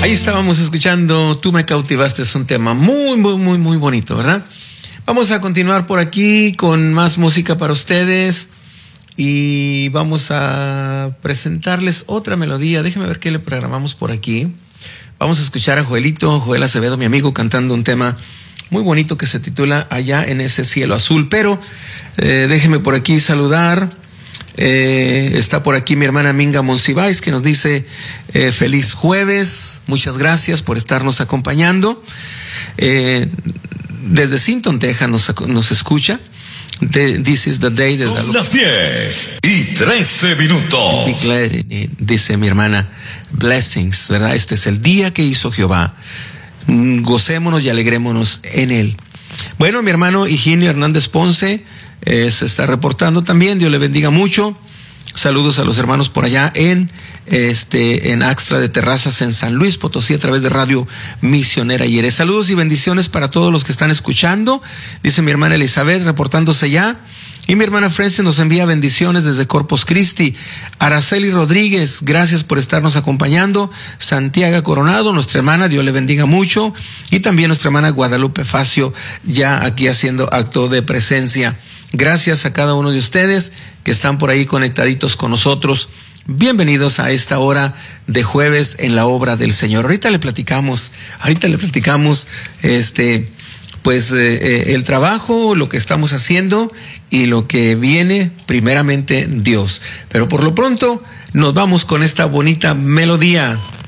Ahí estábamos escuchando Tú me cautivaste, es un tema muy bonito, ¿verdad? Vamos a continuar por aquí con más música para ustedes y vamos a presentarles otra melodía. Déjenme ver qué le programamos por aquí. Vamos a escuchar a Joel Acevedo, mi amigo, cantando un tema muy bonito que se titula Allá en ese cielo azul. Pero déjenme por aquí saludar. Está por aquí mi hermana Minga Monsiváis, que nos dice feliz jueves, muchas gracias por estarnos acompañando. Desde Sinton, Texas nos escucha. This is the day that son las 10:13. Dice mi hermana, blessings, ¿verdad? Este es el día que hizo Jehová, gocémonos y alegrémonos en él. Bueno, mi hermano Higinio Hernández Ponce se está reportando también. Dios le bendiga mucho. Saludos a los hermanos por allá en Axtra de Terrazas, en San Luis Potosí, a través de Radio Misionera Yere. Saludos y bendiciones para todos los que están escuchando. Dice mi hermana Elizabeth reportándose ya. Y mi hermana Frances nos envía bendiciones desde Corpus Christi. Araceli Rodríguez, gracias por estarnos acompañando. Santiago Coronado, nuestra hermana, Dios le bendiga mucho. Y también nuestra hermana Guadalupe Facio, ya aquí haciendo acto de presencia. Gracias a cada uno de ustedes que están por ahí conectaditos con nosotros. Bienvenidos a esta hora de jueves en la obra del Señor. Ahorita le platicamos el trabajo, lo que estamos haciendo y lo que viene, primeramente Dios. Pero por lo pronto nos vamos con esta bonita melodía.